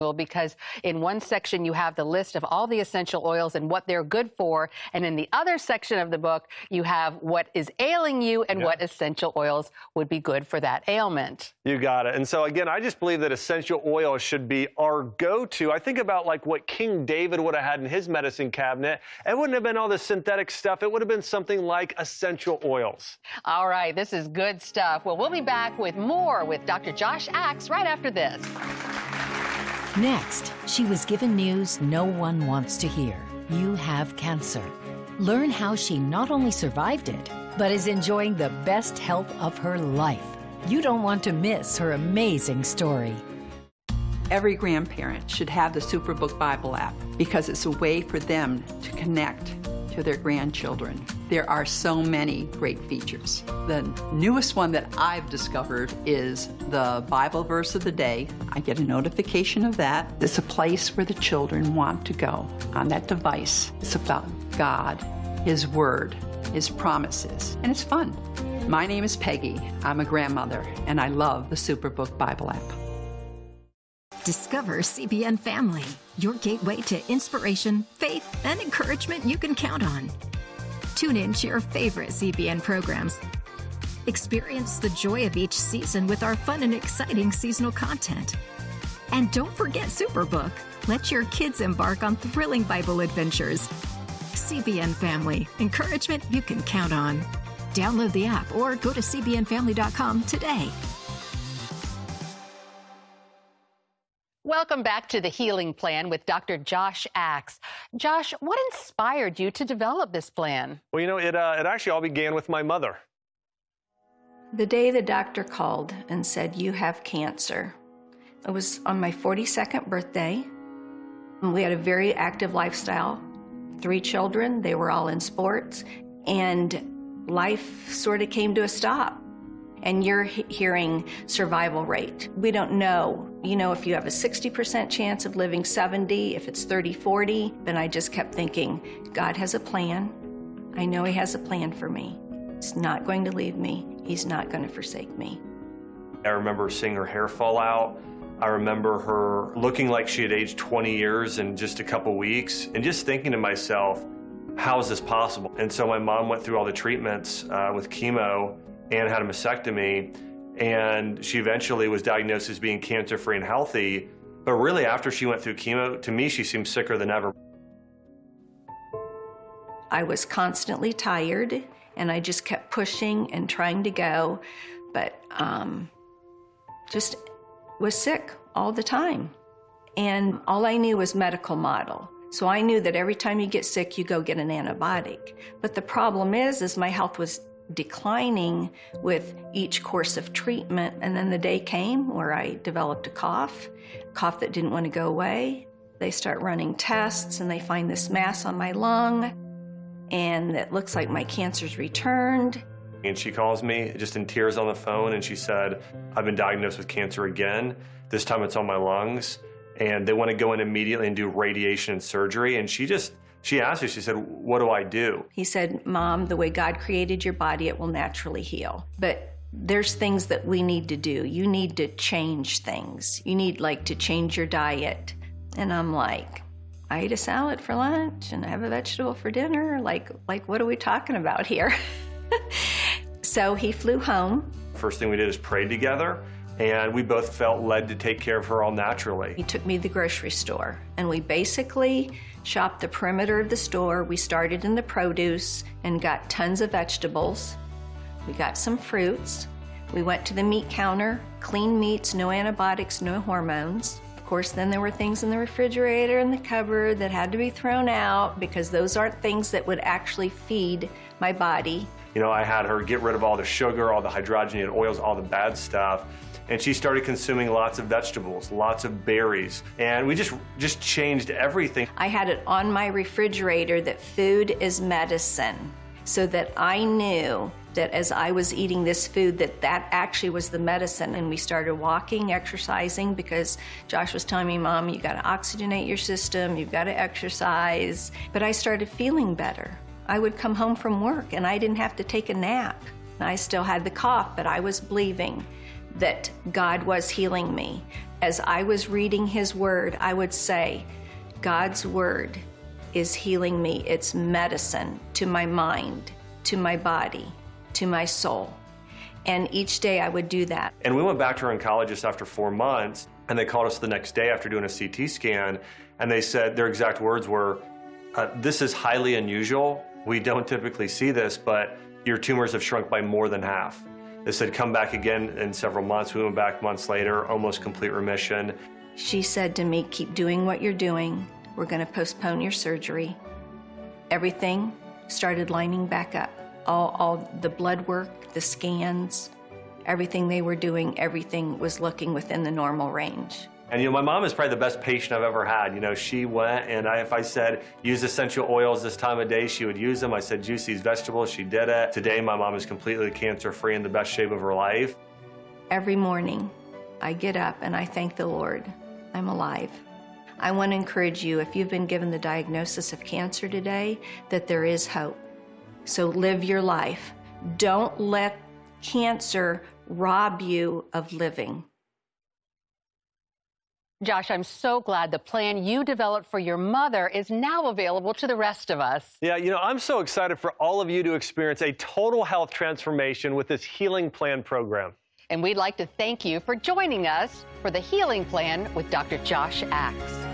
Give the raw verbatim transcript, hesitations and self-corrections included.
because in one section you have the list of all the essential oils and what they're good for, and in the other section of the book you have what is ailing you and yeah. what essential oils would be good for that ailment. You got it. And so again, I just believe that essential oils should be our go-to. I think about like what King David would have had in his medicine cabinet. It wouldn't have been all this synthetic stuff. It would have been something like essential oils. All right, this is good stuff. Well, we'll be back with more with Doctor Josh Axe right after this. Next, she was given news no one wants to hear. You have cancer. Learn how she not only survived it, but is enjoying the best health of her life. You don't want to miss her amazing story. Every grandparent should have the Superbook Bible app because it's a way for them to connect to their grandchildren. There are so many great features. The newest one that I've discovered is the Bible verse of the day. I get a notification of that. It's a place where the children want to go on that device. It's about God, His Word, His promises, and it's fun. My name is Peggy. I'm a grandmother, and I love the Superbook Bible app. Discover C B N Family, your gateway to inspiration, faith, and encouragement you can count on. Tune in to your favorite C B N programs. Experience the joy of each season with our fun and exciting seasonal content. And don't forget Superbook. Let your kids embark on thrilling Bible adventures. C B N Family, encouragement you can count on. Download the app or go to C B N family dot com today. Welcome back to The Healing Plan with Doctor Josh Axe. Josh, what inspired you to develop this plan? Well, you know, it, uh, it actually all began with my mother. The day the doctor called and said, you have cancer, it was on my forty-second birthday. We had a very active lifestyle. Three children, they were all in sports, and life sort of came to a stop. And you're he hearing survival rate. We don't know, you know, if you have a sixty percent chance of living seventy, if it's thirty, forty, then I just kept thinking, God has a plan. I know He has a plan for me. He's not going to leave me. He's not going to forsake me. I remember seeing her hair fall out. I remember her looking like she had aged twenty years in just a couple weeks, and just thinking to myself, how is this possible? And so my mom went through all the treatments uh, with chemo and had a mastectomy, and she eventually was diagnosed as being cancer-free and healthy. But really, after she went through chemo, to me, she seemed sicker than ever. I was constantly tired, and I just kept pushing and trying to go, but um, just was sick all the time. And all I knew was medical model. So I knew that every time you get sick, you go get an antibiotic. But the problem is, is my health was declining with each course of treatment, and then the day came where I developed a cough, cough that didn't want to go away. They start running tests and they find this mass on my lung, and it looks like my cancer's returned. And she calls me just in tears on the phone, and she said, I've been diagnosed with cancer again. This time it's on my lungs, and they want to go in immediately and do radiation and surgery. And she just She asked me, she said, what do I do? He said, Mom, the way God created your body, it will naturally heal. But there's things that we need to do. You need to change things. You need like to change your diet. And I'm like, I eat a salad for lunch and I have a vegetable for dinner. Like, like what are we talking about here? So he flew home. First thing we did is prayed together, and we both felt led to take care of her all naturally. He took me to the grocery store, and we basically shopped the perimeter of the store. We started in the produce and got tons of vegetables. We got some fruits. We went to the meat counter, clean meats, no antibiotics, no hormones. Of course, then there were things in the refrigerator and the cupboard that had to be thrown out because those aren't things that would actually feed my body. You know, I had her get rid of all the sugar, all the hydrogenated oils, all the bad stuff. And she started consuming lots of vegetables, lots of berries, and we just just changed everything. I had it on my refrigerator that food is medicine, so that I knew that as I was eating this food, that that actually was the medicine. And we started walking, exercising, because Josh was telling me, Mom, you got to oxygenate your system, you've got to exercise. But I started feeling better. I would come home from work and I didn't have to take a nap. I still had the cough, but I was bleeding. that God was healing me. As I was reading his word, I would say, God's word is healing me. It's medicine to my mind, to my body, to my soul. And each day I would do that. And we went back to her oncologist after four months, and they called us the next day after doing a C T scan, and they said, their exact words were, uh, this is highly unusual. We don't typically see this, but your tumors have shrunk by more than half. They said, come back again in several months. We went back months later, almost complete remission. She said to me, keep doing what you're doing. We're going to postpone your surgery. Everything started lining back up. All, all the blood work, the scans, everything they were doing, everything was looking within the normal range. And you know, my mom is probably the best patient I've ever had. You know, she went, and I, if I said, use essential oils this time of day, she would use them. I said, juice these vegetables, she did it. Today, my mom is completely cancer-free in the best shape of her life. Every morning, I get up and I thank the Lord. I'm alive. I want to encourage you, if you've been given the diagnosis of cancer today, that there is hope. So live your life. Don't let cancer rob you of living. Josh, I'm so glad the plan you developed for your mother is now available to the rest of us. Yeah, you know, I'm so excited for all of you to experience a total health transformation with this Healing Plan program. And we'd like to thank you for joining us for the Healing Plan with Doctor Josh Axe.